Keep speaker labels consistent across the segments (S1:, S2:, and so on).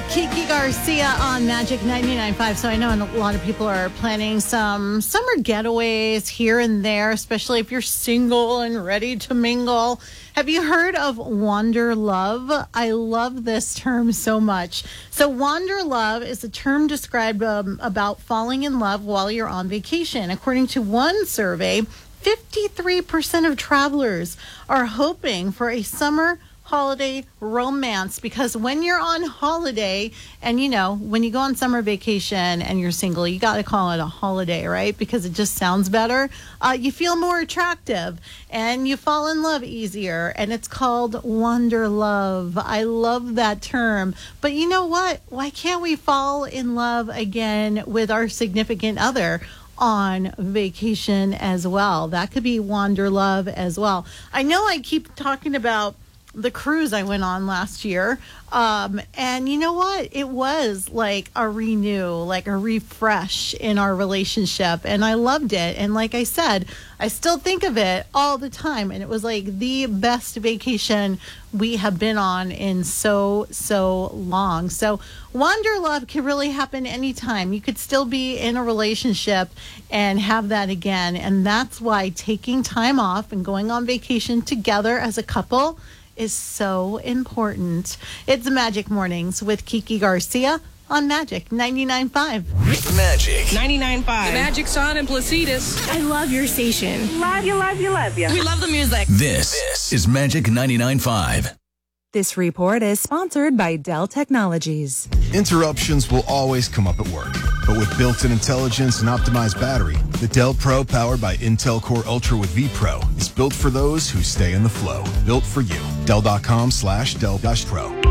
S1: Kiki Garcia on Magic 99.5. So I know a lot of people are planning some summer getaways here and there, especially if you're single and ready to mingle. Have you heard of Wander Love? I love this term so much. So Wander Love is a term described about falling in love while you're on vacation. According to one survey, 53% of travelers are hoping for a summer holiday romance, because when you're on holiday, and when you go on summer vacation and you're single, you got to call it a holiday, right? Because it just sounds better. You feel more attractive and you fall in love easier, and it's called Wander Love. I love that term. But you know what? Why can't we fall in love again with our significant other on vacation as well? That could be Wander Love as well. I know I keep talking about the cruise I went on last year. And you know what? It was like a renew, like a refresh in our relationship. And I loved it. And like I said, I still think of it all the time. And it was like the best vacation we have been on in so long. So Wander Love can really happen anytime. You could still be in a relationship and have that again. And that's why taking time off and going on vacation together as a couple is so important. It's Magic Mornings with Kiki Garcia on Magic 99.5.
S2: Magic
S3: 99.5. The Magic's on in Placitas.
S4: I love your station.
S5: Love you, love you, love you.
S3: We love the music.
S2: This is Magic 99.5.
S6: This report is sponsored by Dell Technologies.
S7: Interruptions will always come up at work, but with built-in intelligence and optimized battery, the Dell Pro powered by Intel Core Ultra with vPro is built for those who stay in the flow. Built for you. Dell.com/Dell-Pro.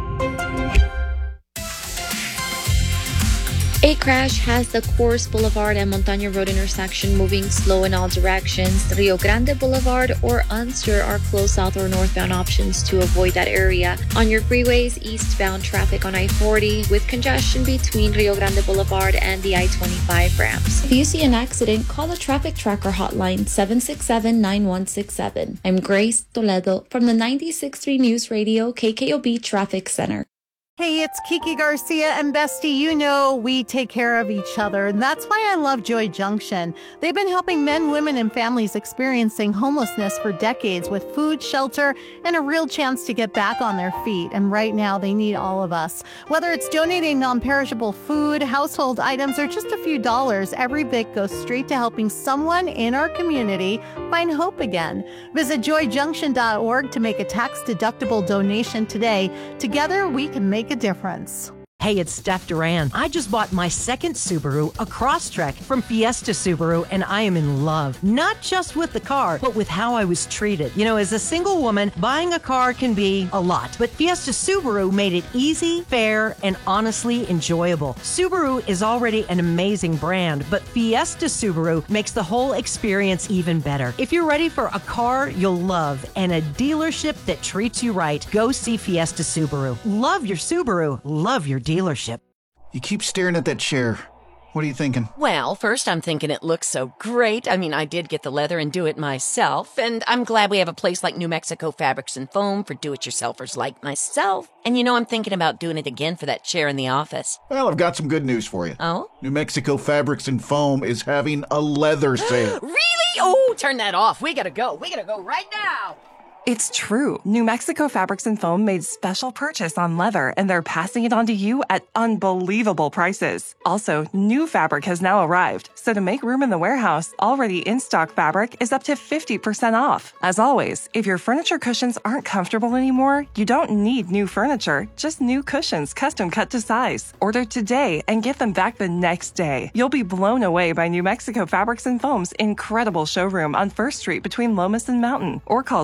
S8: A crash has the Coors Boulevard and Montaña Road intersection moving slow in all directions. Rio Grande Boulevard or Unster are closed south or northbound options to avoid that area. On your freeways, eastbound traffic on I-40 with congestion between Rio Grande Boulevard and the I-25 ramps. If you see an accident, call the Traffic Tracker hotline 767-9167. I'm Grace Toledo from the 96.3 News Radio KKOB Traffic Center.
S1: Hey, it's Kiki Garcia, and bestie, we take care of each other, and that's why I love Joy Junction. They've been helping men, women, and families experiencing homelessness for decades with food, shelter, and a real chance to get back on their feet, and right now they need all of us. Whether it's donating non-perishable food, household items, or just a few dollars, every bit goes straight to helping someone in our community find hope again. Visit joyjunction.org to make a tax-deductible donation today. Together, we can make a difference.
S9: Hey, it's Steph Duran. I just bought my second Subaru, a Crosstrek from Fiesta Subaru, and I am in love. Not just with the car, but with how I was treated. As a single woman, buying a car can be a lot, but Fiesta Subaru made it easy, fair, and honestly enjoyable. Subaru is already an amazing brand, but Fiesta Subaru makes the whole experience even better. If you're ready for a car you'll love and a dealership that treats you right, go see Fiesta Subaru. Love your Subaru. Love your dealership.
S10: You keep staring at that chair. What are you thinking?
S11: Well, first I'm thinking it looks so great. I did get the leather and do it myself, and I'm glad we have a place like New Mexico Fabrics and Foam for do-it-yourselfers like myself. And I'm thinking about doing it again for that chair in the office.
S10: Well, I've got some good news for you.
S11: Oh?
S10: New Mexico Fabrics and Foam is having a leather sale.
S11: Really? Oh, turn that off. We gotta go. We gotta go right now.
S6: It's true. New Mexico Fabrics and Foam made special purchase on leather, and they're passing it on to you at unbelievable prices. Also, new fabric has now arrived, so to make room in the warehouse, already in-stock fabric is up to 50% off. As always, if your furniture cushions aren't comfortable anymore, you don't need new furniture, just new cushions custom cut to size. Order today and get them back the next day. You'll be blown away by New Mexico Fabrics and Foam's incredible showroom on 1st Street between Lomas and Mountain, or call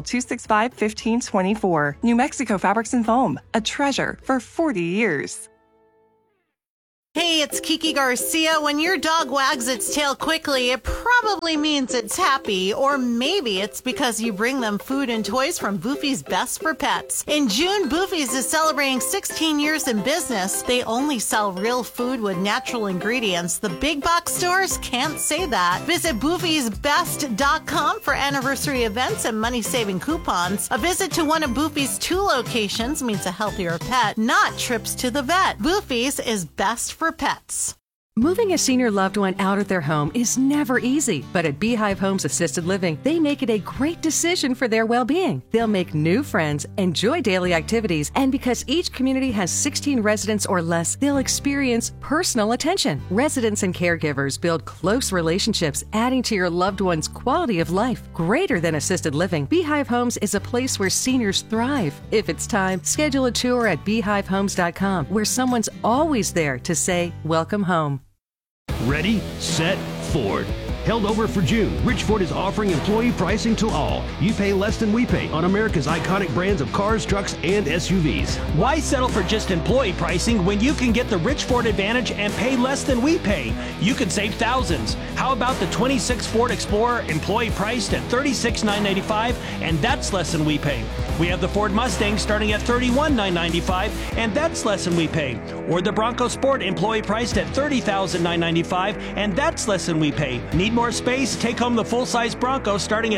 S6: 265-1524. New Mexico Fabrics and Foam, a treasure for 40 years.
S1: Hey, it's Kiki Garcia. When your dog wags its tail quickly, it probably means it's happy, or maybe it's because you bring them food and toys from Boofy's Best for Pets. In June, Boofy's is celebrating 16 years in business. They only sell real food with natural ingredients. The big box stores can't say that. Visit Boofy'sBest.com for anniversary events and money-saving coupons. A visit to one of Boofy's 2 locations means a healthier pet, not trips to the vet. Boofy's is best for pets.
S4: Moving a senior loved one out of their home is never easy, but at Beehive Homes Assisted Living, they make it a great decision for their well-being. They'll make new friends, enjoy daily activities, and because each community has 16 residents or less, they'll experience personal attention. Residents and caregivers build close relationships, adding to your loved one's quality of life. Greater than assisted living, Beehive Homes is a place where seniors thrive. If it's time, schedule a tour at beehivehomes.com, where someone's always there to say, welcome home.
S5: Ready, set, Ford. Held over for June, Rich Ford is offering employee pricing to all. You pay less than we pay on America's iconic brands of cars, trucks, and SUVs.
S12: Why settle for just employee pricing when you can get the Rich Ford Advantage and pay less than we pay? You could save thousands. How about the 26 Ford Explorer employee priced at $36,995, and that's less than we pay? We have the Ford Mustang starting at $31,995, and that's less than we pay. Or the Bronco Sport employee priced at $30,995, and that's less than we pay. Need more space? Take home the full-size Bronco starting at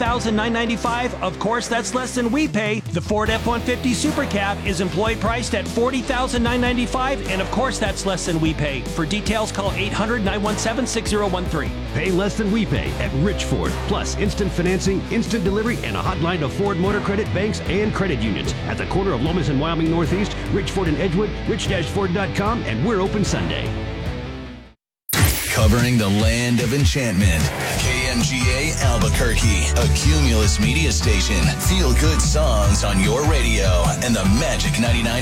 S12: $40,995. Of course, that's less than we pay. The Ford F-150 Super Cab is employee priced at $40,995, and of course, that's less than we pay. For details, call 800-917-6013.
S5: Pay less than we pay at Rich Ford. Plus, instant financing, instant delivery, and a hotline to Ford Motor Credit, banks, and credit unions. At the corner of Lomas and Wyoming Northeast, Rich Ford and Edgewood, rich-ford.com, and we're open Sunday.
S2: Covering the land of enchantment. KMGA Albuquerque, a Cumulus media station. Feel good songs on your radio and the Magic 99.